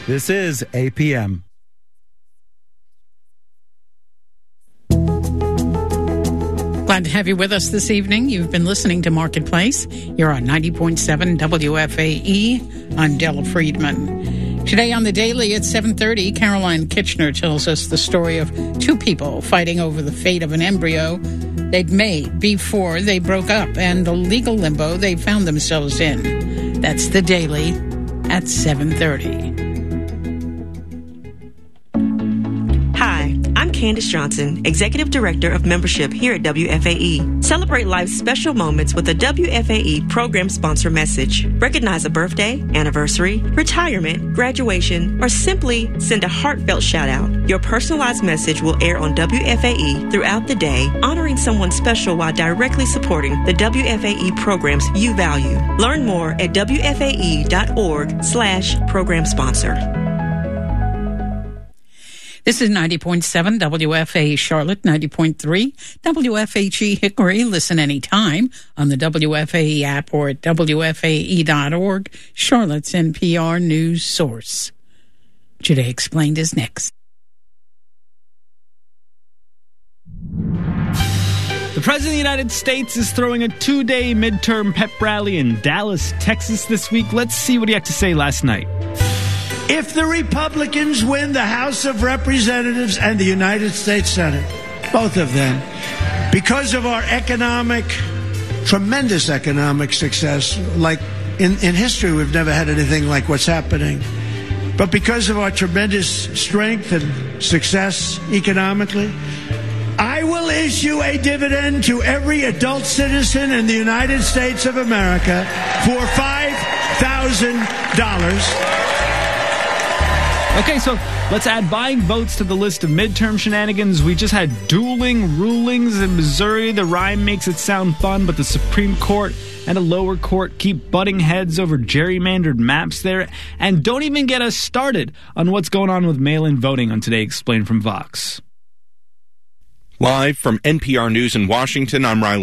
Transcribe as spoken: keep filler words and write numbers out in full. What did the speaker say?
This is A P M. Glad to have you with us this evening. You've been listening to Marketplace. You're on ninety point seven W F A E. I'm Della Friedman. Today on the Daily at seven thirty, Caroline Kitchener tells us the story of two people fighting over the fate of an embryo they'd made before they broke up and the legal limbo they found themselves in. That's the Daily at seven thirty. I'm Candace Johnson, Executive Director of Membership here at W F A E. Celebrate life's special moments with a W F A E program sponsor message. Recognize a birthday, anniversary, retirement, graduation, or simply send a heartfelt shout out. Your personalized message will air on W F A E throughout the day, honoring someone special while directly supporting the W F A E programs you value. Learn more at W F A E dot org slash program sponsor. This is ninety point seven W F A Charlotte, ninety point three W F H E Hickory. Listen anytime on the W F A E app or at W F A E dot org, Charlotte's N P R news source. Today Explained is next. The President of the United States is throwing a two-day midterm pep rally in Dallas, Texas this week. Let's see what he had to say last night. If the Republicans win the House of Representatives and the United States Senate, both of them, because of our economic, tremendous economic success, like in, in history we've never had anything like what's happening, but because of our tremendous strength and success economically, I will issue a dividend to every adult citizen in the United States of America for five thousand dollars. Okay, so let's add buying votes to the list of midterm shenanigans. We just had dueling rulings in Missouri. The rhyme makes it sound fun, but the Supreme Court and a lower court keep butting heads over gerrymandered maps there. And don't even get us started on what's going on with mail-in voting on Today Explained from Vox. Live from N P R News in Washington, I'm Riley